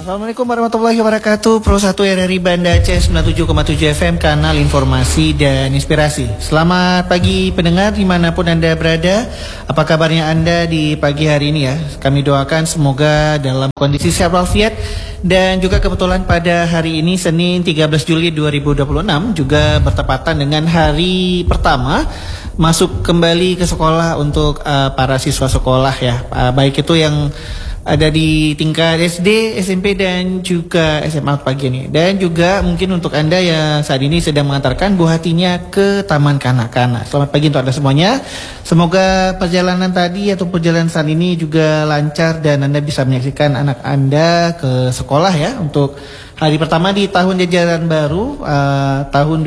Assalamualaikum warahmatullahi wabarakatuh. Pro 1 RRI Banda Aceh 97,7 FM, kanal informasi dan inspirasi. Selamat pagi pendengar dimanapun Anda berada. Apa kabarnya Anda di pagi hari ini ya? Kami doakan semoga dalam kondisi sehat walafiat. Dan juga kebetulan pada hari ini Senin 13 Juli 2026 juga bertepatan dengan hari pertama masuk kembali ke sekolah untuk para siswa sekolah ya. Baik itu yang ada di tingkat SD, SMP dan juga SMA pagi ini. Dan juga mungkin untuk Anda yang saat ini sedang mengantarkan buah hatinya ke Taman Kanak-Kanak. Selamat pagi untuk Anda semuanya. Semoga perjalanan tadi atau perjalanan saat ini juga lancar dan Anda bisa menyaksikan anak Anda ke sekolah ya untuk hari pertama di tahun jajaran baru tahun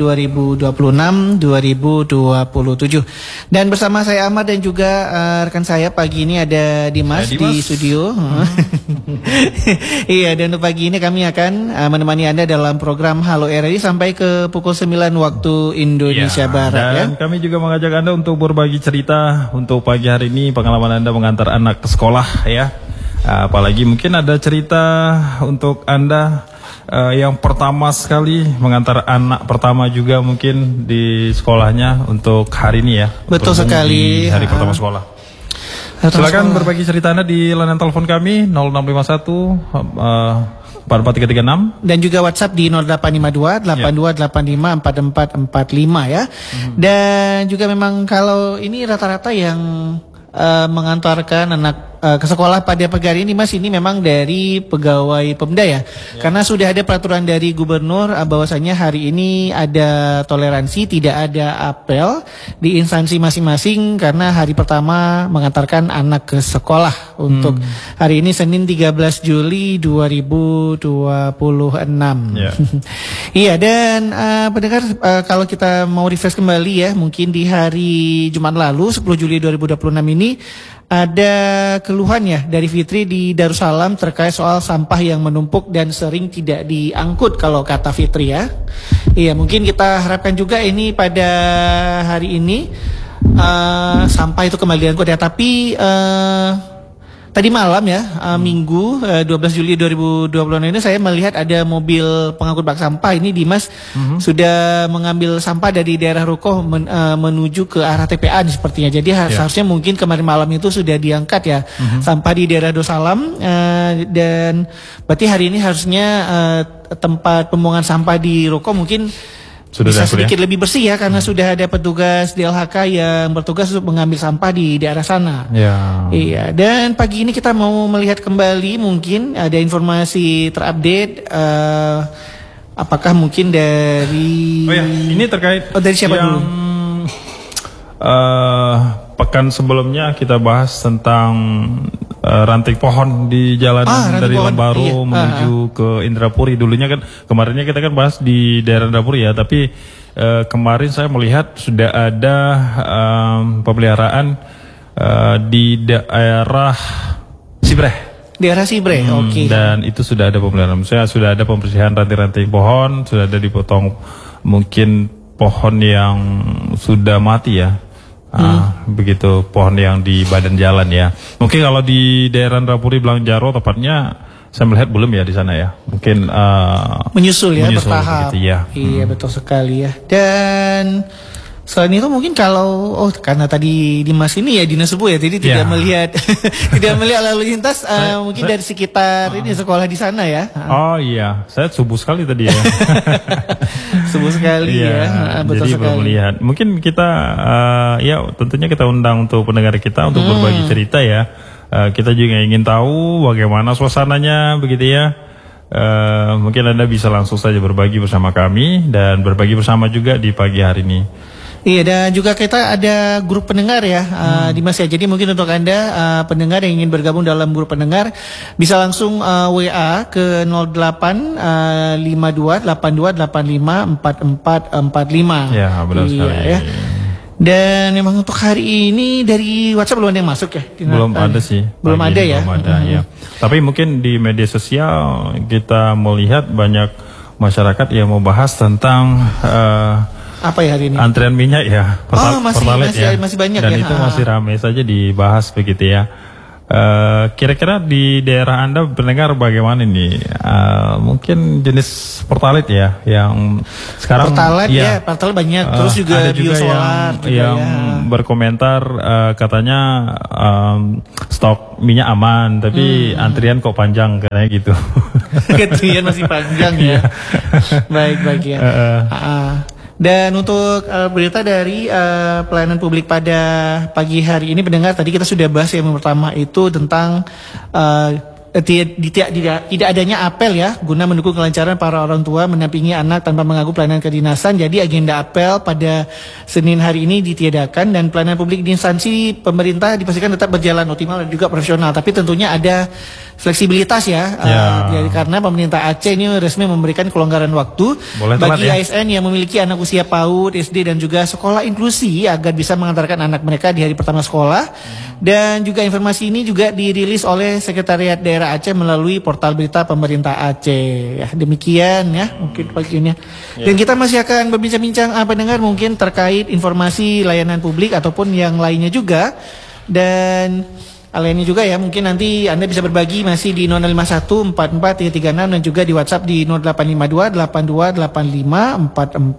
2026-2027. Dan bersama saya Ahmad dan juga rekan saya pagi ini ada Dimas di studio. Iya, dan untuk pagi ini kami akan menemani Anda dalam program Halo RRI sampai ke pukul 9 waktu Indonesia Barat dan kami juga mengajak Anda untuk berbagi cerita untuk pagi hari ini, pengalaman Anda mengantar anak ke sekolah ya. Apalagi mungkin ada cerita untuk Anda yang pertama sekali mengantar anak pertama juga mungkin di sekolahnya untuk hari ini ya. Betul sekali. Hari pertama sekolah. Silakan berbagi cerita Anda di layanan telepon kami 0651 44336 dan juga WhatsApp di 0852 8285 4445 ya. Dan juga memang kalau ini rata-rata yang mengantarkan anak ke sekolah pada pagi hari ini Mas, ini memang dari pegawai Pemda ya. Karena sudah ada peraturan dari gubernur bahwasanya hari ini ada toleransi, tidak ada apel di instansi masing-masing karena hari pertama mengantarkan anak ke sekolah untuk hari ini Senin 13 Juli 2026. Iya, dan pendengar kalau kita mau refresh kembali ya, mungkin di hari Jumat lalu 10 Juli 2026 ini ada keluhan ya dari Fitri di Darussalam terkait soal sampah yang menumpuk dan sering tidak diangkut kalau kata Fitri ya. Iya, mungkin kita harapkan juga ini pada hari ini sampah itu kembali diangkut ya. Tapi tadi malam ya, Minggu 12 Juli 2026 ini saya melihat ada mobil pengangkut bak sampah ini Dimas sudah mengambil sampah dari daerah Rukoh menuju ke arah TPA sepertinya. Jadi seharusnya mungkin kemarin malam itu sudah diangkat ya sampah di daerah Darussalam dan berarti hari ini harusnya tempat pembuangan sampah di Rukoh mungkin sudah bisa sedikit lebih bersih ya karena sudah ada petugas DLHK yang bertugas untuk mengambil sampah di daerah sana. Iya, dan pagi ini kita mau melihat kembali mungkin ada informasi terupdate apakah mungkin dari ini terkait dari siapa yang, dulu? Pekan sebelumnya kita bahas tentang ranting pohon di jalan dari Lembaru menuju ke Indrapuri. Dulunya kan kemarinnya kita kan bahas di daerah Indrapuri ya, tapi kemarin saya melihat sudah ada pemeliharaan di daerah Sibreh. Daerah Sibreh, oke. Dan itu sudah ada pemeliharaan. Sudah ada pembersihan ranting-ranting pohon, sudah ada dipotong mungkin pohon yang sudah mati ya. Begitu pohon yang di badan jalan ya. Mungkin kalau di daerah Indrapuri Belangjaro tepatnya saya melihat belum ya di sana ya. Mungkin menyusul bertahap. Begitu, ya. Iya, betul sekali ya. Dan selain itu mungkin kalau karena tadi Dimas ini ya dinas subuh ya, jadi tidak melihat tidak melihat lalu lintas mungkin dari sekitar ini sekolah di sana ya. Oh iya, saya subuh sekali tadi ya. Subuh sekali ya, betul jadi sekali. Belum melihat. Mungkin kita ya tentunya kita undang untuk pendengar kita untuk berbagi cerita ya. Kita juga ingin tahu bagaimana suasananya begitu ya. Mungkin Anda bisa langsung saja berbagi bersama kami dan berbagi bersama juga di pagi hari ini. Iya, dan juga kita ada grup pendengar ya, Dimas ya. Jadi mungkin untuk Anda pendengar yang ingin bergabung dalam grup pendengar bisa langsung WA ke 0852 8285 4445. Ya, benar sekali. Ya. Dan memang untuk hari ini dari WhatsApp belum ada yang masuk ya? Belum ada sih. Belum ada ya? Belum ada ya. Tapi mungkin di media sosial kita melihat banyak masyarakat yang mau bahas tentang apa ya hari ini? Antrian minyak ya, masih banyak dan ya. itu masih ramai saja dibahas begitu ya. Kira-kira di daerah Anda pendengar bagaimana nih? Mungkin jenis Pertalite ya, yang sekarang Pertalite ya, Pertalite banyak. Terus juga ada juga biosolar yang berkomentar katanya stok minyak aman, tapi antrian kok panjang katanya gitu. Antrian masih panjang ya. Baik ya. Dan untuk berita dari pelayanan publik pada pagi hari ini pendengar, tadi kita sudah bahas yang pertama itu tentang tidak adanya apel ya guna mendukung kelancaran para orang tua mendampingi anak tanpa mengganggu pelayanan kedinasan. Jadi agenda apel pada Senin hari ini ditiadakan dan pelayanan publik di instansi pemerintah dipastikan tetap berjalan optimal dan juga profesional. Tapi tentunya ada fleksibilitas ya. Jadi karena pemerintah Aceh ini resmi memberikan kelonggaran waktu bagi ASN yang memiliki anak usia PAUD, SD dan juga sekolah inklusi agar bisa mengantarkan anak mereka di hari pertama sekolah. Dan juga informasi ini juga dirilis oleh Sekretariat Daerah Aceh melalui portal berita pemerintah Aceh. Ya, demikian ya mungkin pagi ini. Dan kita masih akan berbincang-bincang pendengar mungkin terkait informasi layanan publik ataupun yang lainnya juga. Dan lainnya juga ya mungkin nanti Anda bisa berbagi masih di 051 44 336 dan juga di WhatsApp di 0852 8285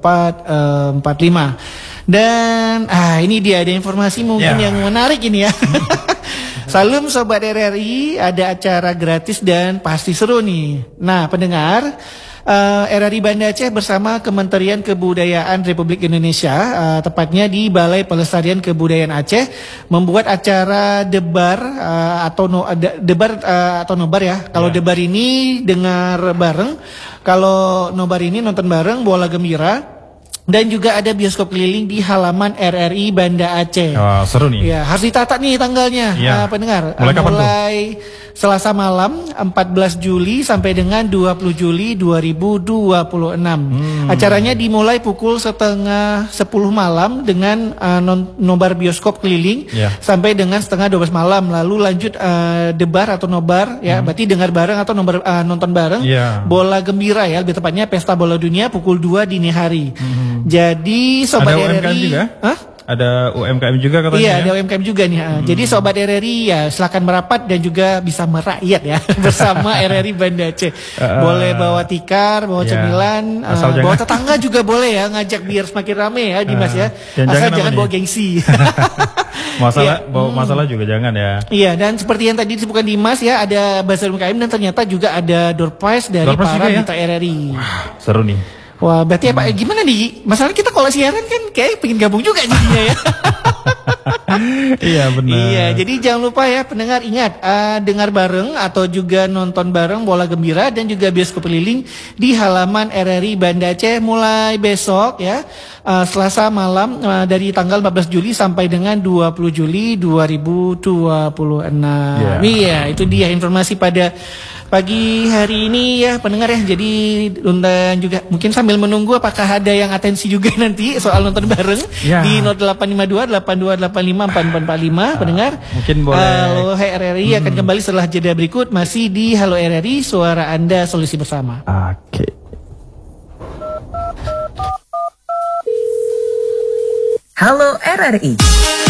4445. Dan ini dia ada informasi mungkin yang menarik ini ya. Salam Sobat RRI, ada acara gratis dan pasti seru nih. Nah pendengar, RRI Banda Aceh bersama Kementerian Kebudayaan Republik Indonesia, tepatnya di Balai Pelestarian Kebudayaan Aceh, membuat acara debar atau nobar ya. Kalau debar ini dengar bareng, kalau nobar ini nonton bareng, bola gembira. Dan juga ada bioskop keliling di halaman RRI Banda Aceh. Seru nih. Ya, harus ditata nih tanggalnya, pendengar. Mulai Selasa malam 14 Juli sampai dengan 20 Juli 2026. Acaranya dimulai pukul 9:30 malam dengan nobar bioskop keliling sampai dengan 11:30 malam. Lalu lanjut debar atau nobar ya, berarti dengar bareng atau nonton bareng. Bola gembira ya, lebih tepatnya pesta bola dunia pukul 2 dini hari. Jadi Sobat RRI juga? Ada UMKM juga katanya. Iya, ada UMKM juga nih. Jadi Sobat RRI ya silakan merapat dan juga bisa merakyat ya bersama RRI Banda Aceh. Boleh bawa tikar, bawa cemilan, bawa tetangga juga boleh ya, ngajak biar semakin rame ya Dimas ya. Asal jangan bawa gengsi. Masalah juga jangan ya. Iya, dan seperti yang tadi disebutkan Dimas ya, ada bazar UMKM dan ternyata juga ada door prize dari para mitra RRI. Wah, seru nih. Wah, berarti gimana nih? Masalah kita kalau siaran kan kayak pengen gabung juga jadinya ya. Iya benar. Iya, jadi jangan lupa ya pendengar, ingat dengar bareng atau juga nonton bareng bola gembira dan juga bioskop keliling di halaman RRI Banda Aceh mulai besok ya. Selasa malam dari tanggal 14 Juli sampai dengan 20 Juli 2026. Iya, itu dia informasi pada pagi hari ini ya pendengar ya. Jadi dan juga mungkin sambil menunggu apakah ada yang atensi juga nanti soal nonton bareng di 0852 8285 4445 pendengar. Mungkin boleh. Halo RRI akan kembali setelah jeda berikut masih di Halo RRI, suara Anda solusi bersama. Oke. Halo RRI.